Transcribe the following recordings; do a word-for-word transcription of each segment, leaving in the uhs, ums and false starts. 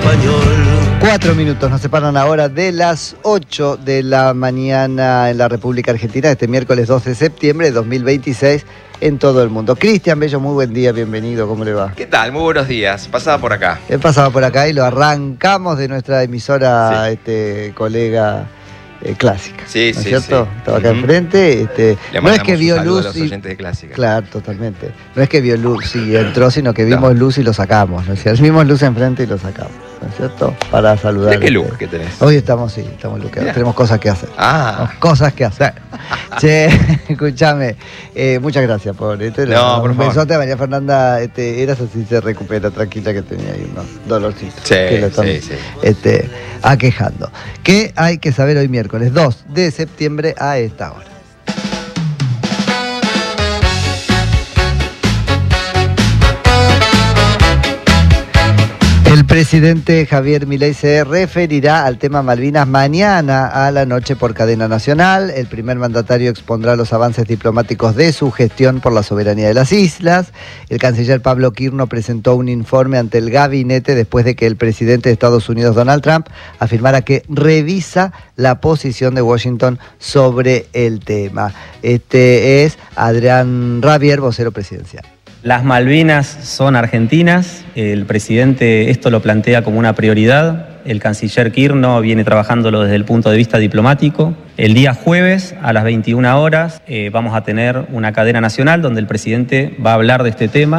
español. Cuatro minutos nos separan ahora de las ocho de la mañana en la República Argentina, este miércoles dos de septiembre de dos mil veintiséis en todo el mundo. Cristian Bello, muy buen día, bienvenido, ¿cómo le va? ¿Qué tal? Muy buenos días. Pasaba por acá. He pasado por acá y lo arrancamos de nuestra emisora, sí. este colega eh, clásica. Sí, ¿no es sí, cierto? sí. Estaba acá uh-huh. enfrente. Este, Le no es que vio un luz a los y... oyentes de Clásica. Claro, totalmente. No es que vio luz y entró, sino que vimos no. luz y lo sacamos, ¿no es cierto? Vimos luz enfrente y lo sacamos, ¿no es cierto? Para saludar. ¿De qué look que tenés? Hoy estamos, sí, estamos luqueados. Tenemos cosas que hacer. Ah. Tenemos cosas que hacer. Che, escúchame. Eh, muchas gracias por este. No, por un favor. besote a María Fernanda. Este, eras así, se recupera, tranquila, que tenía ahí unos dolorcitos. Sí, que lo están, sí, sí. Este, aquejando. ¿Qué hay que saber hoy miércoles dos de septiembre a esta hora? El presidente Javier Milei se referirá al tema Malvinas mañana a la noche por cadena nacional. El primer mandatario expondrá los avances diplomáticos de su gestión por la soberanía de las islas. El canciller Pablo Quirno presentó un informe ante el gabinete después de que el presidente de Estados Unidos, Donald Trump, afirmara que revisa la posición de Washington sobre el tema. Este es Adrián Rabier, vocero presidencial. Las Malvinas son argentinas, el presidente esto lo plantea como una prioridad, el canciller Quirno viene trabajándolo desde el punto de vista diplomático. El día jueves a las veintiuna horas eh, vamos a tener una cadena nacional donde el presidente va a hablar de este tema.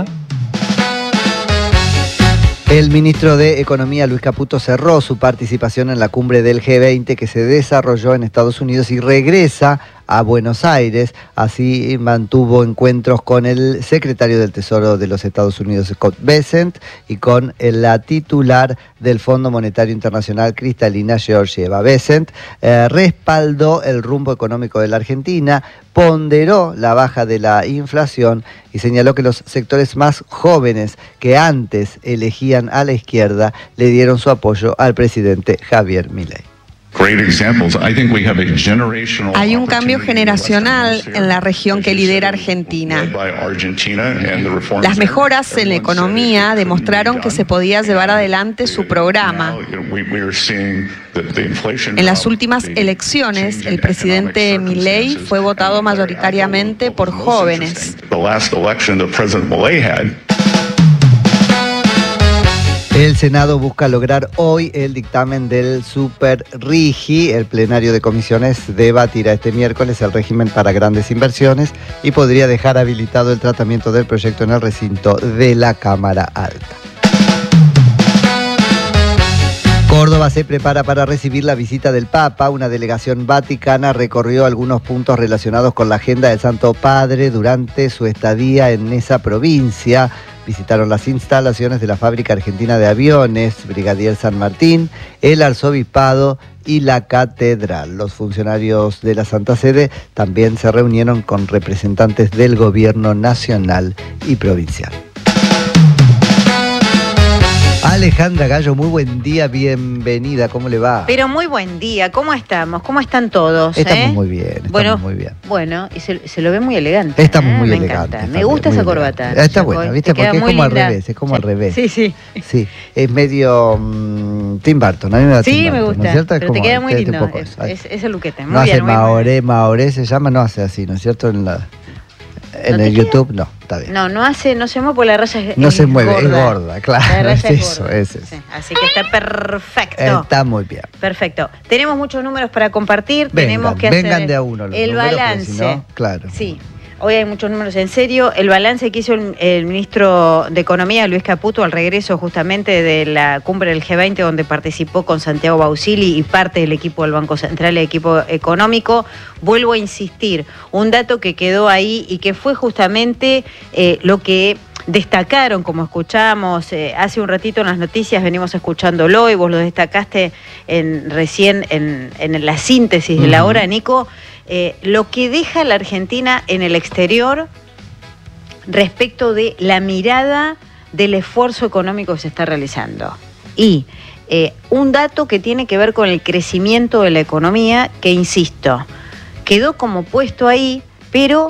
El ministro de Economía, Luis Caputo, cerró su participación en la cumbre del G veinte que se desarrolló en Estados Unidos y regresa a Buenos Aires. Así mantuvo encuentros con el secretario del Tesoro de los Estados Unidos, Scott Bessent, y con la titular del Fondo Monetario Internacional, Kristalina Georgieva. Bessent eh, respaldó el rumbo económico de la Argentina, ponderó la baja de la inflación y señaló que los sectores más jóvenes que antes elegían a la izquierda le dieron su apoyo al presidente Javier Milei. Hay un cambio generacional en la región que lidera Argentina. Las mejoras en la economía demostraron que se podía llevar adelante su programa. En las últimas elecciones, el presidente Milei fue votado mayoritariamente por jóvenes. El Senado busca lograr hoy el dictamen del Super RIGI. El plenario de comisiones debatirá este miércoles el régimen para grandes inversiones y podría dejar habilitado el tratamiento del proyecto en el recinto de la Cámara Alta. Córdoba se prepara para recibir la visita del Papa. Una delegación vaticana recorrió algunos puntos relacionados con la agenda del Santo Padre durante su estadía en esa provincia. Visitaron las instalaciones de la Fábrica Argentina de Aviones, Brigadier San Martín, el Arzobispado y la Catedral. Los funcionarios de la Santa Sede también se reunieron con representantes del gobierno nacional y provincial. Alejandra Gallo, muy buen día, bienvenida, ¿cómo le va? Pero muy buen día, ¿cómo estamos? ¿Cómo están todos? Estamos eh? muy bien, estamos bueno, muy bien. Bueno, y se, se lo ve muy elegante. Estamos ¿eh? muy Me elegantes. encanta, me gusta esa corbata. Está buena, ¿viste? Te queda Porque es muy como linda. al revés, es como sí. al revés. Sí, sí. Sí, es medio um, Tim Burton, a mí me da Sí, Tim me Burton, gusta, ¿no es cierto? Es pero como, te queda muy este lindo, tipo de es, cosas. es, es el luquete, muy no bien. hace muy Maoré, bien. Maoré se llama, no hace así, ¿no es cierto? En la... En ¿No el te YouTube, no, está bien. No, no hace, no se mueve porque la raya es No es se mueve, gorda. es gorda, claro. La raya Es es eso, gorda. es eso. Sí, así que está perfecto. Está muy bien. Perfecto. Tenemos muchos números para compartir. Vengan, Tenemos que vengan hacer de a uno los el números, porque balance. si no, claro. Sí. Hoy hay muchos números en serio. El balance que hizo el, el ministro de Economía, Luis Caputo, al regreso justamente de la cumbre del G veinte, donde participó con Santiago Bausili y parte del equipo del Banco Central y el equipo económico. Vuelvo a insistir, un dato que quedó ahí y que fue justamente eh, lo que destacaron, como escuchamos eh, hace un ratito en las noticias, venimos escuchándolo y vos lo destacaste en, recién en, en la síntesis de la hora, Nico. Eh, lo que deja la Argentina en el exterior respecto de la mirada del esfuerzo económico que se está realizando. Y eh, un dato que tiene que ver con el crecimiento de la economía, que insisto, quedó como puesto ahí, pero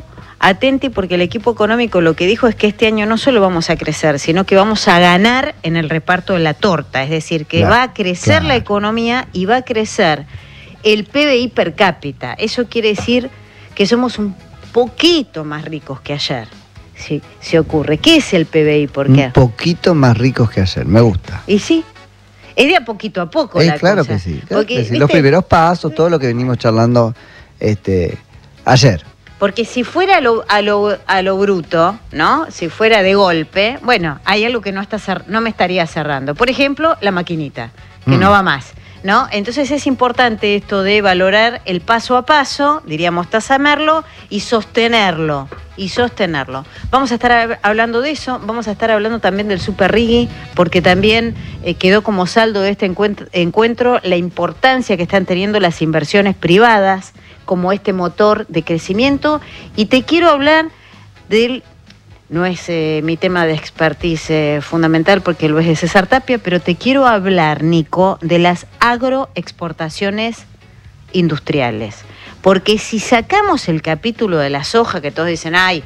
atenti porque el equipo económico lo que dijo es que este año no solo vamos a crecer, sino que vamos a ganar en el reparto de la torta, es decir, que La, va a crecer claro. la economía y va a crecer el P B I per cápita. Eso quiere decir que somos un poquito más ricos que ayer, si se ocurre. ¿Qué es el P B I? ¿Por qué? Un poquito más ricos que ayer, me gusta. Y sí, es de a poquito a poco Eh, la claro cosa. que sí, claro Porque, que sí. ¿viste? Los primeros pasos, todo lo que venimos charlando este, ayer. Porque si fuera a lo, a, lo, a lo bruto, ¿no? Si fuera de golpe, bueno, hay algo que no, está cer- no me estaría cerrando. Por ejemplo, la maquinita, que Mm. no va más, ¿no? Entonces es importante esto de valorar el paso a paso, diríamos tasamerlo, y sostenerlo, y sostenerlo. Vamos a estar hab- hablando de eso, vamos a estar hablando también del Super Riggy, porque también eh, quedó como saldo de este encuentro, encuentro la importancia que están teniendo las inversiones privadas, como este motor de crecimiento, y te quiero hablar del, no es eh, mi tema de expertise eh, fundamental porque lo es de César Tapia, pero te quiero hablar, Nico, de las agroexportaciones industriales, porque si sacamos el capítulo de la soja, que todos dicen, ay,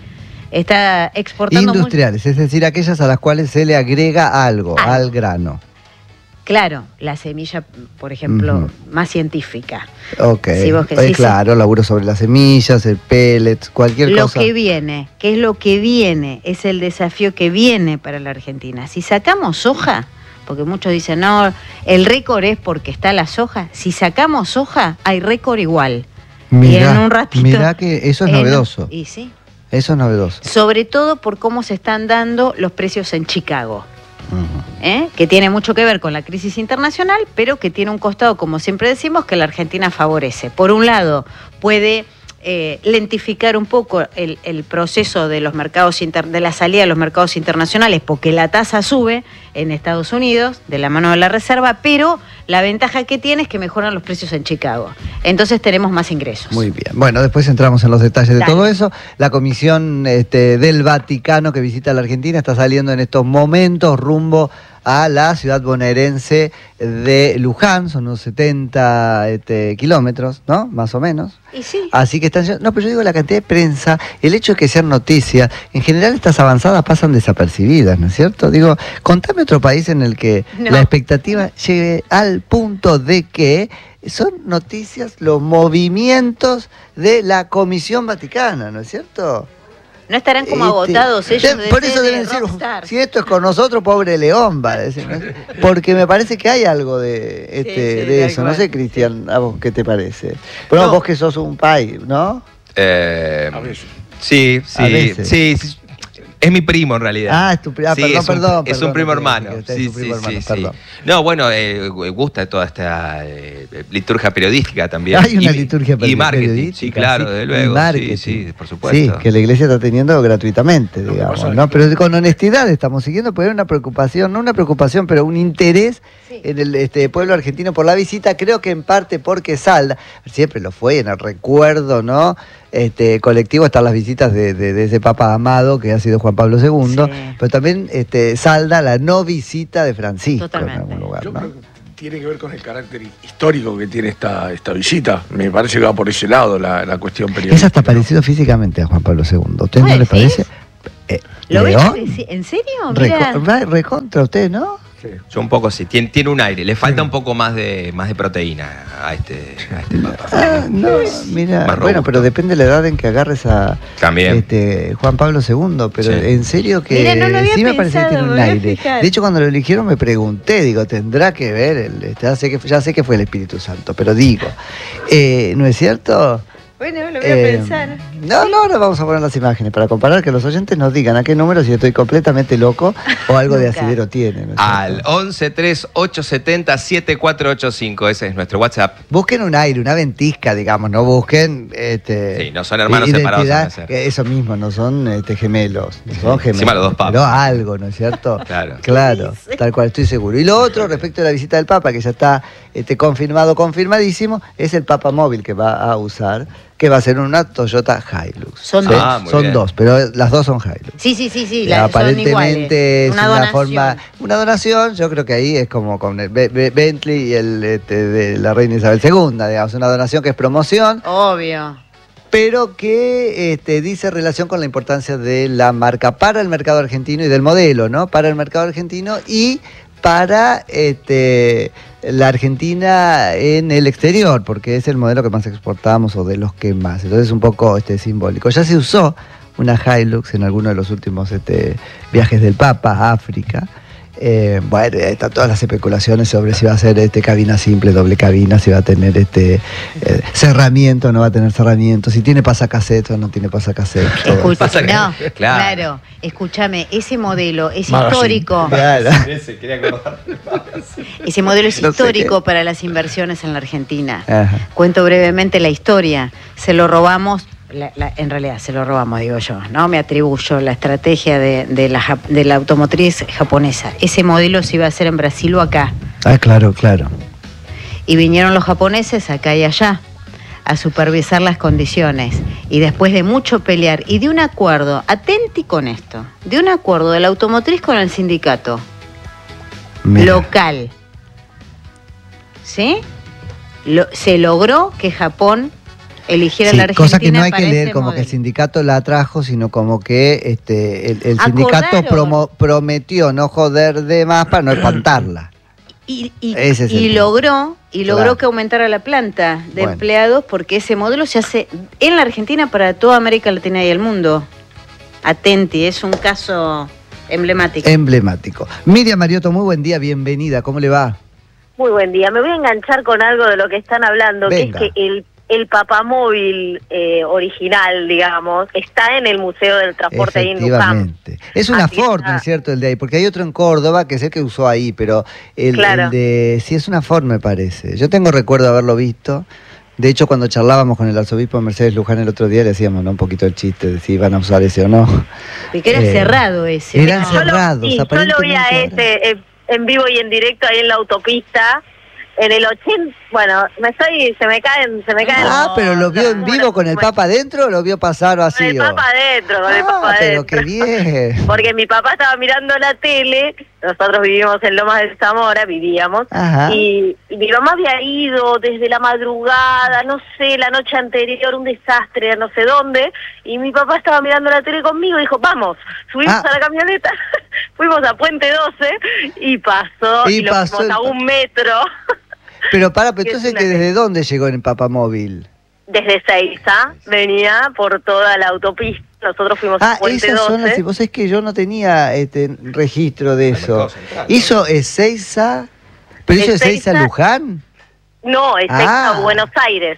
está exportando mucho. Industriales, es decir, aquellas a las cuales se le agrega algo, Algo. al grano. Claro, la semilla, por ejemplo, Ujú. más científica. Ok, Sí, vos que Eh, sí, claro, laburo sobre las semillas, el pellets, cualquier Lo cosa. que viene, ¿qué es lo que viene? Es el desafío que viene para la Argentina. Si sacamos soja, porque muchos dicen, no, el récord es porque está la soja. Si sacamos soja, hay récord igual. y en un ratito. Mirá que eso es en- novedoso. Y sí. Eso es novedoso. Sobre todo por cómo se están dando los precios en Chicago. Ujú. ¿eh? Que tiene mucho que ver con la crisis internacional, pero que tiene un costado, como siempre decimos, que la Argentina favorece. Por un lado, puede eh, lentificar un poco el, el proceso de los mercados inter, de la salida de los mercados internacionales, porque la tasa sube en Estados Unidos, de la mano de la Reserva, pero la ventaja que tiene es que mejoran los precios en Chicago. Entonces tenemos más ingresos. Muy bien. Bueno, después entramos en los detalles de Dale. todo eso. La comisión este, del Vaticano que visita la Argentina está saliendo en estos momentos rumbo a la ciudad bonaerense de Luján, son unos setenta este, kilómetros, ¿no? Más o menos. Y sí. Así que están... No, pero yo digo la cantidad de prensa, el hecho de que sean noticias, en general estas avanzadas pasan desapercibidas, ¿no es cierto? Digo, contame otro país en el que No. la expectativa llegue al punto de que son noticias los movimientos de la Comisión Vaticana, ¿no es cierto? No estarán como Este, agotados ellos de- de por eso ser deben de decir, rockstar. si esto es con nosotros, pobre León, va a decir, ¿no? Porque me parece que hay algo de, este, Sí, sí, de tal eso. No cual. sé, Cristian, ¿a vos qué te parece? Pero No. vos que sos un país, ¿no? Eh, A veces. sí, A sí, veces. sí, sí. Es mi primo en realidad. Ah, es tu pri- ah, Sí, perdón, es un, perdón, Es perdón, un primo no te- hermano. que usted es Sí, tu primo sí, hermano, sí, perdón. sí. No, bueno, eh, gusta toda esta eh, liturgia periodística también. Hay una Y- liturgia Y marketing, periodística, sí, claro, sí, desde y luego. marketing. Sí, sí, por supuesto. Sí, que la iglesia está teniendo gratuitamente, Lo que digamos, pasa es ¿no? que- Pero con honestidad estamos siguiendo, porque hay una preocupación, no una preocupación, pero un interés Sí. en el este, pueblo argentino por la visita, creo que en parte porque Salda, siempre lo fue, en el recuerdo, ¿no? Este, colectivo están las visitas de, de- de ese Papa amado que ha sido Juan Pablo segundo, Sí. pero también este, Salda la no visita de Francisco Totalmente. en algún lugar, Yo ¿no? creo que tiene que ver con el carácter histórico que tiene esta, esta visita. Me parece que va por ese lado la, la cuestión periodística. Es hasta parecido físicamente a Juan Pablo segundo. ¿A ustedes no ¿Vos les decís? parece? Eh, ¿Lo ves? ¿León? pareci- ¿En serio? Mira. Reco- va recontra usted, ¿no? Sí. Yo un poco sí, tiene, tiene un aire, le falta un poco más de más de proteína a este, a este papa. Ah, no, mira, Más bueno, robusto. pero depende de la edad en que agarres a También. este, Juan Pablo segundo, pero Sí. en serio que Mira, no lo había sí me parece que pensado, tiene un me voy a aire. fijar. De hecho, cuando lo eligieron me pregunté, digo, tendrá que ver, el, este, ya, sé que, ya sé que fue el Espíritu Santo, pero digo, eh, ¿no es cierto? Bueno, lo voy a Eh, pensar. No, no, ahora vamos a poner las imágenes para comparar, que los oyentes nos digan a qué número, si estoy completamente loco o algo de Nunca. asidero tiene. ¿no es Al cierto? once tres ocho siete cero siete cuatro ocho cinco, ese es nuestro WhatsApp. Busquen un aire, una ventisca, digamos, no busquen... Este, Sí, no son hermanos identidad, separados, van a ser. que eso mismo, no son este, gemelos, no son gemelos. Encima los dos papas. Pero algo, ¿no es cierto? Claro. Claro, tal cual, estoy seguro. Y lo otro, respecto a la visita del Papa, que ya está este, confirmado, confirmadísimo, es el Papa móvil que va a usar, que va a ser una Toyota Hilux. Son ¿Sí? dos. Ah, muy Son bien. dos, pero las dos son Hilux. Sí, sí, sí, sí. Y la- son aparentemente iguales. es una, donación. forma, una donación, yo creo que ahí es como con el Be- Be- Bentley y el este, de la reina Isabel segunda, digamos, una donación que es promoción. Obvio. pero que este, dice relación con la importancia de la marca para el mercado argentino y del modelo, ¿no? Para el mercado argentino y para este, la Argentina en el exterior, porque es el modelo que más exportamos o de los que más. Entonces es un poco este, simbólico. Ya se usó una Hilux en alguno de los últimos este, viajes del Papa a África. Eh, bueno, están todas las especulaciones sobre si va a ser este, cabina simple, doble cabina, si va a tener este eh, cerramiento o no va a tener cerramiento, si tiene pasacassette o no tiene pasacassette. Escucha, Pasa que- no, claro. claro, escúchame, ese modelo es Magazine. histórico. Claro. Ese modelo es No sé histórico qué. para las inversiones en la Argentina. Ajá. Cuento brevemente la historia. Se lo robamos, la- la- en realidad se lo robamos, digo yo, ¿no? Me atribuyo la estrategia de, de la, jap- de la automotriz japonesa. Ese modelo se iba a hacer en Brasil o acá. Ah, claro, claro. Y vinieron los japoneses acá y allá a supervisar las condiciones. Y después de mucho pelear y de un acuerdo, atenti con esto, de un acuerdo de la automotriz con el sindicato Mira. local, ¿sí? Lo- se logró que Japón eligiera Sí, la Argentina. cosa que no hay para que leer ese como que el modelo. sindicato la trajo, sino como que este, el, el sindicato Acordaron. promo- prometió no joder de más para no espantarla. Y, y- Ese es el y punto. logró y logró Claro. que aumentara la planta de Bueno. empleados porque ese modelo se hace en la Argentina para toda América Latina y el mundo. Atenti, es un caso emblemático. Emblemático. Miriam Mariotto, muy buen día, bienvenida, ¿cómo le va? Muy buen día. Me voy a enganchar con algo de lo que están hablando, Venga. que es que el, el papamóvil eh, original, digamos, está en el Museo del Transporte ahí en Luján. Efectivamente. Es una Así que Ford, ¿no nada. es cierto? El de ahí, porque hay otro en Córdoba que sé que usó ahí, pero el, Claro. el de... Sí, es una Ford, me parece. Yo tengo recuerdo de haberlo visto. De hecho, cuando charlábamos con el arzobispo Mercedes Luján el otro día, le hacíamos, ¿no?, un poquito el chiste de si iban a usar ese o no. Porque era Eh, cerrado ese. eran ¿no? Yo lo- cerrados, sí, yo lo vi a aparentemente ese en, en vivo y en directo ahí en la autopista. En el ochenta, bueno, me estoy, se me caen, se me caen. Ah, pero lo vio en vivo con el Papa adentro o lo vio pasar Con vacío. el Papa adentro, con el Ah, Papa pero adentro. qué bien. Porque mi papá estaba mirando la tele, nosotros vivimos en Lomas de Zamora, vivíamos, Ajá. y, y mi mamá había ido desde la madrugada, no sé, la noche anterior, un desastre, no sé dónde, y mi papá estaba mirando la tele conmigo y dijo, vamos, subimos Ah. a la camioneta, fuimos a Puente doce y pasó, Y y, lo pasó fuimos el a un metro, Pero para, pero que es entonces, una ¿que cosa. ¿desde dónde llegó en el Papamóvil? desde Seiza, venía por toda la autopista, nosotros fuimos Ah, a Puente esas son las... doce. Vos sabés que yo no tenía este registro de eso. mercado central, ¿Hizo Ezeiza? ¿Pero hizo Ezeiza Ezeiza- Luján? No, es Seiza, Ah. Buenos Aires.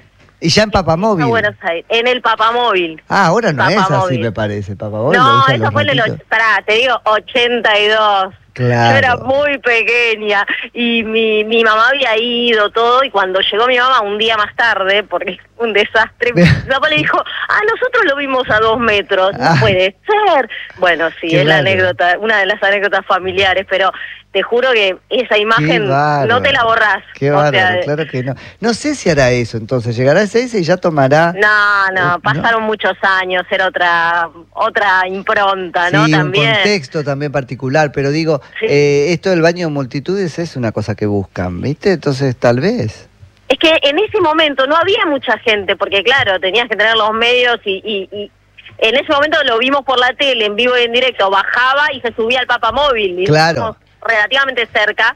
Y ya en Papamóvil. A Buenos Aires, en el Papamóvil. Ah, ahora no es así, Papamóvil. me parece. Papamóvil lo No, usan eso los fue en el... ratitos. och- Pará, te digo, ochenta y dos. Claro. Yo era muy pequeña y mi, mi mamá había ido todo y cuando llegó mi mamá un día más tarde, porque es un desastre, mi papá le dijo, ah, nosotros lo vimos a dos metros, no Ah. puede ser. Bueno, sí, Qué es la raro. anécdota, una de las anécdotas familiares, pero te juro que esa imagen bárbaro. no te la borrás. Qué O sea, bárbaro, claro que no. No sé si hará eso, entonces. Llegará a Ezeiza y ya tomará... No, no, Eh, pasaron muchos años, era otra otra impronta, ¿no? Sí, También. un contexto también particular, pero digo, Sí. eh, esto del baño de multitudes es una cosa que buscan, ¿viste? Entonces, tal vez. Es que en ese momento no había mucha gente, porque claro, tenías que tener los medios y, y, y en ese momento lo vimos por la tele, en vivo y en directo, bajaba y se subía al Papamóvil. Y Claro. estábamos relativamente cerca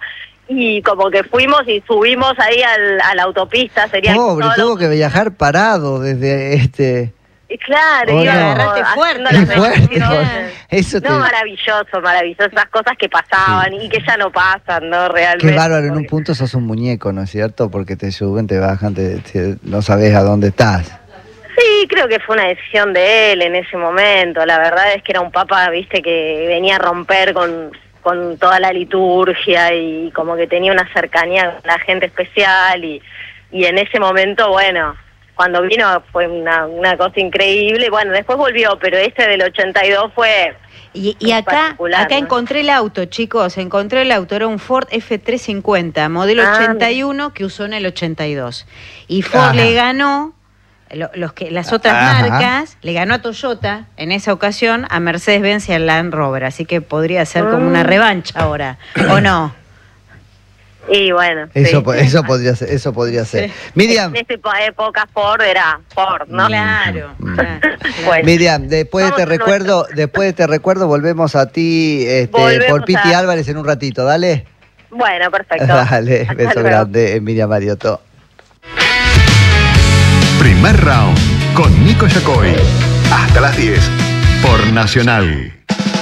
y como que fuimos y subimos ahí al, a la autopista. Sería Pobre, tuvo que viajar parado desde este... Y claro, Oh, iba no. Agarraste haciendo fuerte. las Qué fuerte, bendiciones. eso te... No, maravilloso, maravilloso, esas cosas que pasaban y que ya no pasan, ¿no? Realmente. Qué bárbaro, en un porque- punto sos un muñeco, ¿no es cierto? Porque te suben, te bajan, te, te- no sabes a dónde estás. Sí, creo que fue una decisión de él en ese momento. La verdad es que era un papa, viste, que venía a romper con, con toda la liturgia y como que tenía una cercanía con la gente especial y, y en ese momento, bueno, cuando vino fue una, una cosa increíble. Bueno, después volvió, pero este del ochenta y dos fue... Y, y Muy acá, particular, acá ¿no? encontré el auto, chicos, encontré el auto, era un Ford F trescientos cincuenta, modelo Ah, ochenta y uno, que usó en el ochenta y dos. Y Ford Ajá. le ganó, lo- los que las otras Ajá. marcas, le ganó a Toyota en esa ocasión, a Mercedes-Benz y al Land Rover, así que podría ser como una Mm. revancha ahora, ¿o no? Y bueno, Eso, sí. po- eso podría ser, eso podría ser. Sí. Miriam, En esta época Ford era Ford, ¿no? Claro, claro, claro. Bueno. Miriam, después de Vamos te a recuerdo, después de te recuerdo, volvemos a ti este, Volvemos por Piti a- Álvarez en un ratito, dale. Bueno, perfecto. Dale, Hasta beso luego. grande, eh, Miriam Mariotto. Primer round con Nico Yacoy. Hasta las diez por Nacional.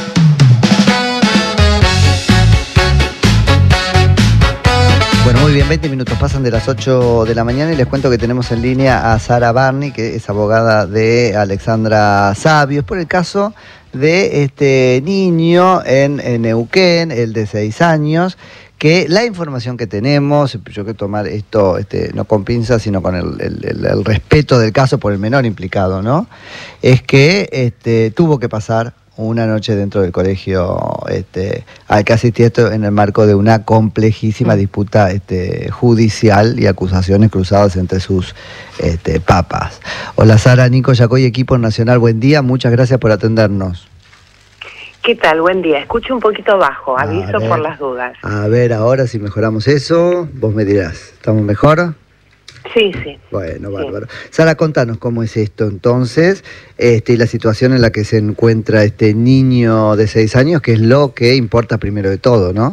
Bueno, muy bien, veinte minutos pasan de las ocho de la mañana y les cuento que tenemos en línea a Sara Barney, que es abogada de Alexandra Sabios, por el caso de este niño en, en Neuquén, el de seis años, que la información que tenemos, yo quiero tomar esto este, no con pinzas, sino con el, el- el- el respeto del caso por el menor implicado, ¿no? Es que este, tuvo que pasar una noche dentro del colegio este, al que asistió esto en el marco de una complejísima disputa este, judicial y acusaciones cruzadas entre sus este, papas. Hola Sara, Nico Yacoy, equipo nacional, buen día, muchas gracias por atendernos. ¿Qué tal? Buen día. Escucho un poquito bajo, A aviso ver. por las dudas. A ver ahora si mejoramos eso, vos me dirás, ¿estamos mejor? Sí, sí. Bueno, bárbaro. Sara, contanos cómo es esto entonces, este, y la situación en la que se encuentra este niño de seis años, que es lo que importa primero de todo, ¿no?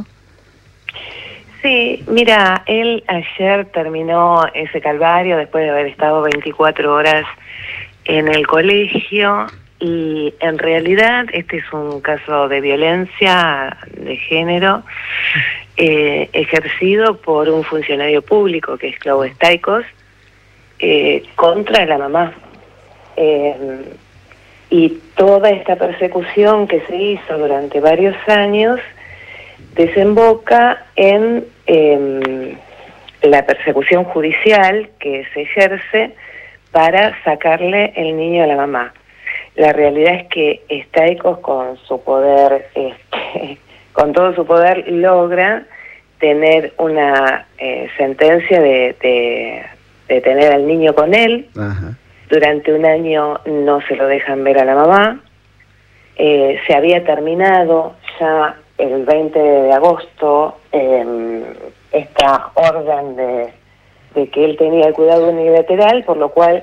Sí, mira, él ayer terminó ese calvario después de haber estado veinticuatro horas en el colegio y en realidad este es un caso de violencia de género eh, ejercido por un funcionario público que es Clau Staikos eh, contra la mamá. Eh, y toda esta persecución que se hizo durante varios años desemboca en eh, la persecución judicial que se ejerce para sacarle el niño a la mamá. La realidad es que Staikos con su poder, este, con todo su poder, logra tener una eh, sentencia de, de, de tener al niño con él. Ajá. Durante un año no se lo dejan ver a la mamá. Eh, se había terminado ya el veinte de agosto eh, esta orden de, de que él tenía el cuidado unilateral, por lo cual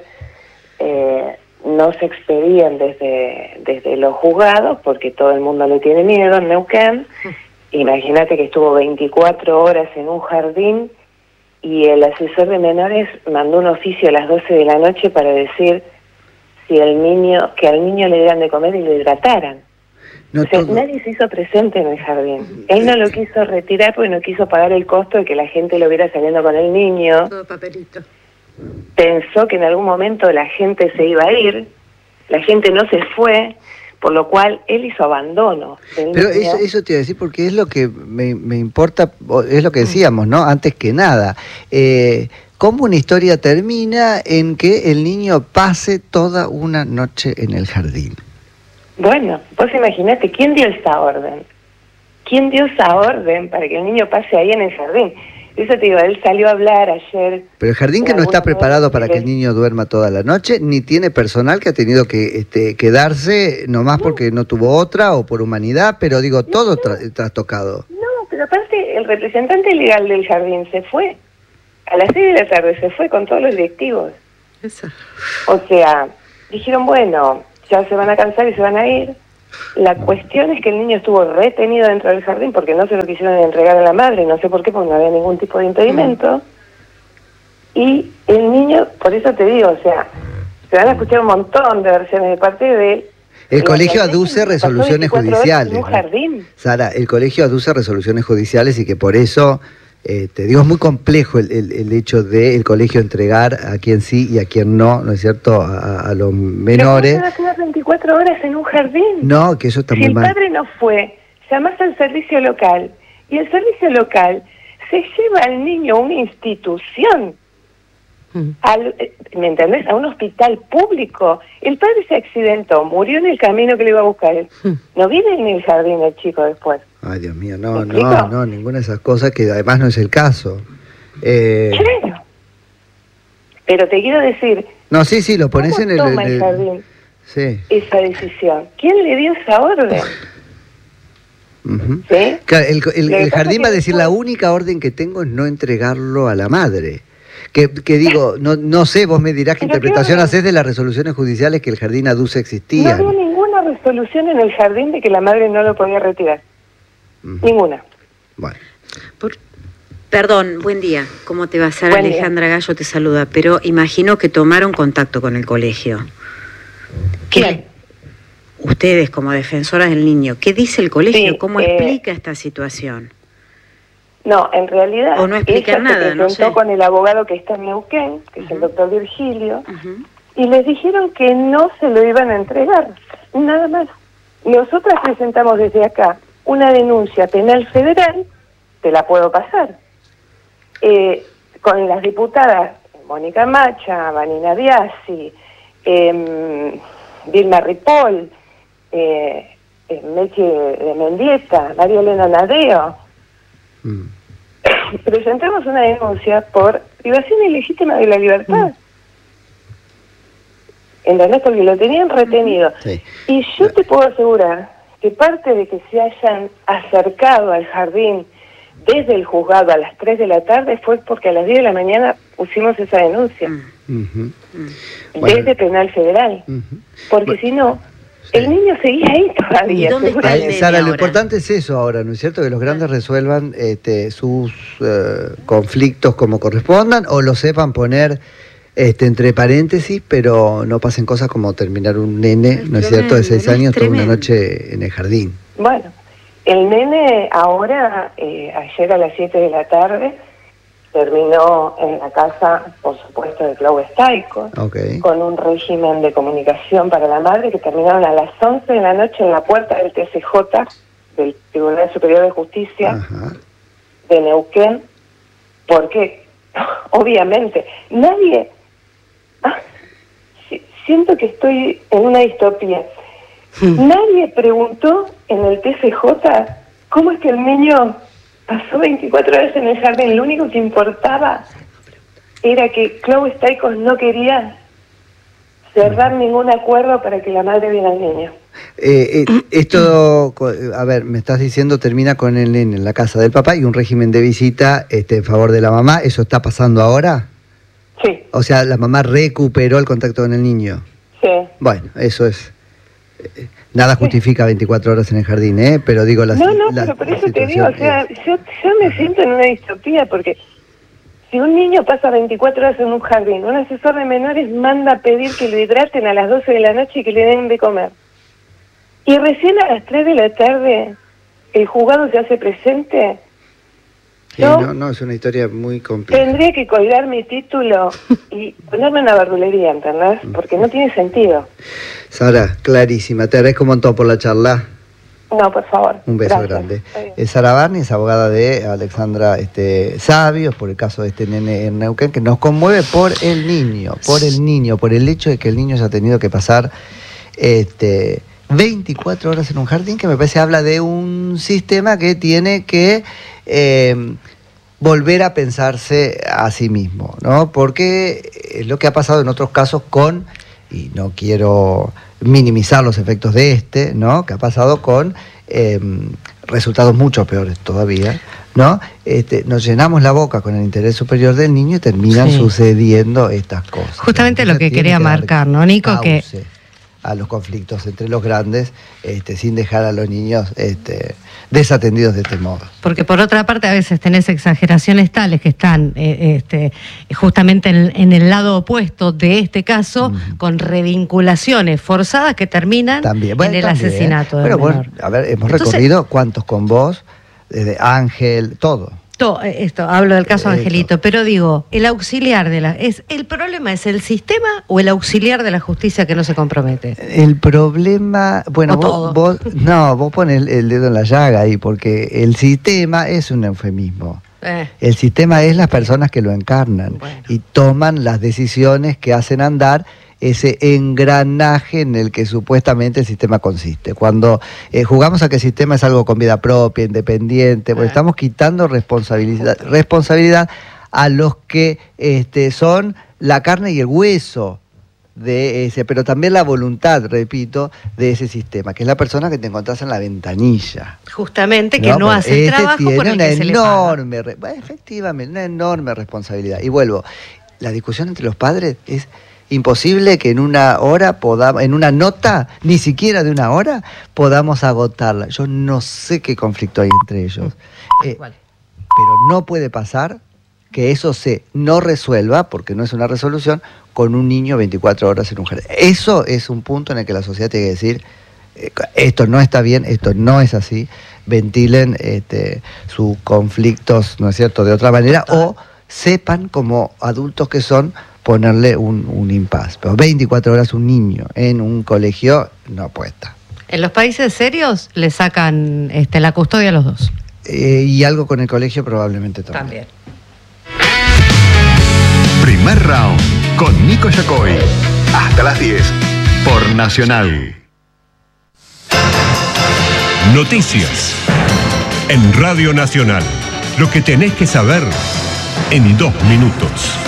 eh, no se expedían desde, desde los juzgados, porque todo el mundo le tiene miedo en Neuquén. Imagínate que estuvo veinticuatro horas en un jardín y el asesor de menores mandó un oficio a las doce de la noche para decir si el niño, que al niño le dieran de comer y lo hidrataran. No O sea, todo- nadie se hizo presente en el jardín. Él no lo quiso retirar porque no quiso pagar el costo de que la gente lo viera saliendo con el niño. Todo papelito. Pensó que en algún momento la gente se iba a ir, la gente no se fue, por lo cual él hizo abandono del Pero niño. eso, eso te iba a decir porque es lo que me, me importa, o es lo que decíamos, ¿no? Antes que nada, eh, ¿cómo una historia termina en que el niño pase toda una noche en el jardín? Bueno, vos imaginate, ¿quién dio esa orden? ¿Quién dio esa orden para que el niño pase ahí en el jardín? Eso te digo, él salió a hablar ayer. Pero el jardín que no está preparado para que el niño duerma toda la noche, ni tiene personal que ha tenido que este, quedarse nomás porque no tuvo otra o por humanidad, pero digo, todo tra- trastocado. No, pero aparte el representante legal del jardín se fue. A las seis de la tarde se fue con todos los directivos. Eso. O sea, dijeron, bueno, ya se van a cansar y se van a ir. La cuestión es que el niño estuvo retenido dentro del jardín porque no se lo quisieron entregar a la madre, no sé por qué, porque no había ningún tipo de impedimento. Y el niño, por eso te digo, o sea, se van a escuchar un montón de versiones de parte de él. El La colegio realidad es aduce que pasó resoluciones veinticuatro horas judiciales. En un ¿no? jardín. Sara, el colegio aduce resoluciones judiciales y que por eso, eh, te digo, es muy complejo el, el, el hecho de el colegio entregar a quien sí y a quien no, ¿no es cierto?, a, a los menores. Pero ¿cómo se va a quedar veinticuatro horas en un jardín? No, que eso está Si muy el mal. padre no fue, llamás al servicio local y el servicio local se lleva al niño a una institución, al, eh, ¿me entendés? A un hospital público. El padre se accidentó, murió en el camino que le iba a buscar. No vive en el jardín el chico después. Ay, Dios mío, no, ¿Me no, explico? no, ninguna de esas cosas que además no es el caso. Eh, Claro. Pero te quiero decir, no, sí, sí, lo pones ¿cómo en el... toma en el el- jardín sí. esa decisión? ¿Quién le dio esa orden? Uh-huh. ¿Sí? Claro, el, el, el jardín va a decir, después... la única orden que tengo es no entregarlo a la madre. Que, que digo, no, no sé, vos me dirás qué interpretación qué... haces de las resoluciones judiciales que el jardín aduce existían. No había ninguna resolución en el jardín de que la madre no lo podía retirar. Uh-huh. Ninguna. Bueno. Por... Perdón, buen día. ¿Cómo te va? Sara Buen Alejandra día. Gallo te saluda, pero imagino que tomaron contacto con el colegio. ¿Quién? Ustedes, como defensoras del niño, ¿qué dice el colegio? Sí, ¿Cómo eh... explica esta situación? No, en realidad o no explica ella nada, se presentó no sé. con el abogado que está en Neuquén, que uh-huh. es el doctor Virgilio, uh-huh. y les dijeron que no se lo iban a entregar, nada más. Nosotras presentamos desde acá una denuncia penal federal, te la puedo pasar, eh, con las diputadas Mónica Macha, Vanina Biasi, eh, Vilma Ripoll, eh, eh, Meche de Mendieta, María Elena Nadeo. Mm. Presentamos una denuncia por privación ilegítima de la libertad. Mm. ¿Entendés? Porque lo tenían retenido. Sí. Y yo te puedo asegurar que parte de que se hayan acercado al jardín desde el juzgado a las tres de la tarde fue porque a las diez de la mañana pusimos esa denuncia. Mm. Uh-huh. Desde bueno. Penal Federal. Uh-huh. Porque bueno. si no... Sí. El niño seguía ahí todavía. ¿Dónde está el Sara, lo ahora? importante es eso ahora, ¿no es cierto? Que los grandes resuelvan este, sus uh, conflictos como correspondan o lo sepan poner este, entre paréntesis, pero no pasen cosas como terminar un nene, es ¿no es cierto?, de seis años toda una noche en el jardín. Bueno, el nene ahora, eh, ayer a las siete de la tarde, terminó en la casa, por supuesto, de Clau Staico, okay. con un régimen de comunicación para la madre que terminaron a las once de la noche en la puerta del T C J, del Tribunal Superior de Justicia Ajá. de Neuquén, porque obviamente nadie... Ah, siento que estoy en una distopía. Hmm. Nadie preguntó en el T C J cómo es que el niño... pasó veinticuatro horas en el jardín. Lo único que importaba era que Clau Staikos no quería cerrar ningún acuerdo para que la madre viera al niño. Eh, eh, esto, a ver, me estás diciendo termina con el nene en la casa del papá y un régimen de visita este, en favor de la mamá. ¿Eso está pasando ahora? Sí. O sea, la mamá recuperó el contacto con el niño. Sí. Bueno, eso es... Eh, Nada justifica veinticuatro horas en el jardín, ¿eh? Pero digo... La, no, no, la, pero por eso te digo, o sea, yo, yo me siento en una distopía, porque si un niño pasa veinticuatro horas en un jardín, un asesor de menores manda a pedir que lo hidraten a las doce de la noche y que le den de comer. Y recién a las tres de la tarde el juzgado se hace presente... Sí, no, no, es una historia muy compleja. Tendría que colgar mi título y ponerme una verdulería, ¿entendés? Porque no tiene sentido. Sara, clarísima. Te agradezco un montón por la charla. No, por favor. Un beso Gracias. grande. Es Sara Barney, es abogada de Alexandra este, Sabios, por el caso de este nene en Neuquén, que nos conmueve por el niño, por el niño, por el hecho de que el niño haya tenido que pasar... este veinticuatro horas en un jardín, que me parece habla de un sistema que tiene que eh, volver a pensarse a sí mismo, ¿no? Porque es lo que ha pasado en otros casos con, y no quiero minimizar los efectos de este, ¿no? Que ha pasado con eh, resultados mucho peores todavía, ¿no? Este, nos llenamos la boca con el interés superior del niño y terminan sí. sucediendo estas cosas. Justamente lo que quería que marcar, ¿no, Nico? Que a los conflictos entre los grandes, este, sin dejar a los niños este, desatendidos de este modo. Porque por otra parte a veces tenés exageraciones tales que están eh, este, justamente en, en el lado opuesto de este caso, mm. con revinculaciones forzadas que terminan también. Bueno, en el también, asesinato del Pero menor. Bueno, a ver, hemos Entonces, recorrido cuántos con vos, desde Ángel, todo. Esto, hablo del caso Angelito, pero digo, el auxiliar de la... es ¿el problema es el sistema o el auxiliar de la justicia que no se compromete? El problema... Bueno, vos, vos... No, vos pones el, el dedo en la llaga ahí, porque el sistema es un eufemismo. Eh. El sistema es las personas que lo encarnan bueno. y toman las decisiones que hacen andar ese engranaje en el que supuestamente el sistema consiste. Cuando eh, jugamos a que el sistema es algo con vida propia, independiente, pues estamos quitando responsabilidad, responsabilidad a los que este, son la carne y el hueso de ese, pero también la voluntad, repito, de ese sistema, que es la persona que te encontrás en la ventanilla. Justamente, que no, no hace el trabajo tiene por el una que se enorme, le paga. Bueno, efectivamente, una enorme responsabilidad. Y vuelvo, la discusión entre los padres es imposible que en una hora podamos, en una nota, ni siquiera de una hora, podamos agotarla. Yo no sé qué conflicto hay entre ellos. Eh, pero no puede pasar que eso se no resuelva, porque no es una resolución, con un niño veinticuatro horas en un jardín. Eso es un punto en el que la sociedad tiene que decir, eh, esto no está bien, esto no es así, ventilen este, sus conflictos, ¿no es cierto?, de otra manera, o sepan, como adultos que son, ponerle un, un impas. Pero veinticuatro horas un niño en un colegio no puede estar. En los países serios le sacan este, la custodia a los dos. Eh, y algo con el colegio probablemente también. También. Primer round con Nico Yacoy. Hasta las diez por Nacional. Noticias en Radio Nacional. Lo que tenés que saber en dos minutos.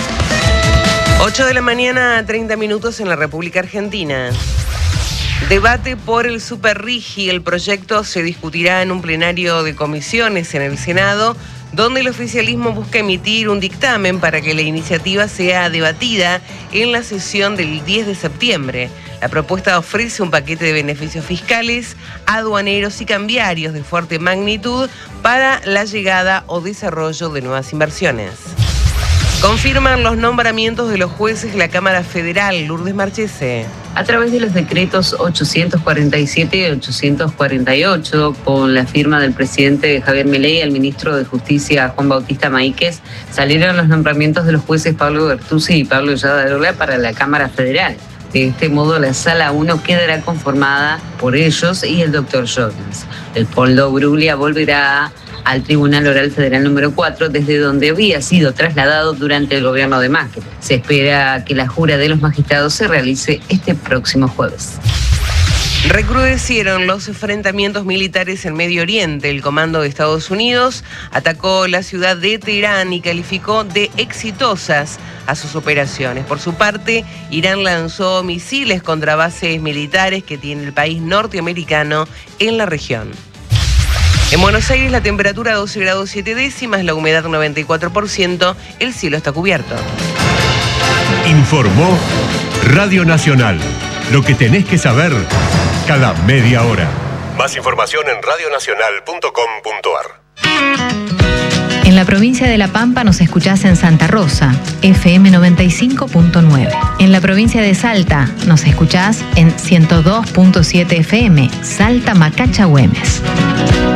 ocho de la mañana, treinta minutos en la República Argentina. Debate por el Superrigi. El proyecto se discutirá en un plenario de comisiones en el Senado, donde el oficialismo busca emitir un dictamen para que la iniciativa sea debatida en la sesión del diez de septiembre. La propuesta ofrece un paquete de beneficios fiscales, aduaneros y cambiarios de fuerte magnitud para la llegada o desarrollo de nuevas inversiones. Confirman los nombramientos de los jueces de la Cámara Federal. Lourdes Marchese. A través de los decretos ochocientos cuarenta y siete y ochocientos cuarenta y ocho, con la firma del presidente Javier Milei y el ministro de Justicia Juan Bautista Maíquez, salieron los nombramientos de los jueces Pablo Bertuzzi y Pablo Yadarola para la Cámara Federal. De este modo, la Sala uno quedará conformada por ellos y el doctor Jones. El Poldo Bruglia volverá al Tribunal Oral Federal número cuatro, desde donde había sido trasladado durante el gobierno de Macri. Se espera que la jura de los magistrados se realice este próximo jueves. Recrudecieron los enfrentamientos militares en Medio Oriente. El comando de Estados Unidos atacó la ciudad de Teherán y calificó de exitosas a sus operaciones. Por su parte, Irán lanzó misiles contra bases militares que tiene el país norteamericano en la región. En Buenos Aires la temperatura doce grados siete décimas, la humedad noventa y cuatro por ciento, el cielo está cubierto. Informó Radio Nacional. Lo que tenés que saber cada media hora. Más información en radio nacional punto com punto ar. En la provincia de La Pampa nos escuchás en Santa Rosa, F M noventa y cinco punto nueve. En la provincia de Salta nos escuchás en ciento dos punto siete F M, Salta Macacha Güemes.